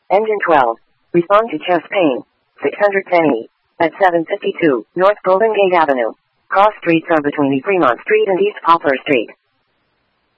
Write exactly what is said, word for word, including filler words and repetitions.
Engine twelve. Respond to chest pain. six hundred ten E. At seven fifty-two, North Golden Gate Avenue. Cross streets are between Fremont Street and East Poplar Street.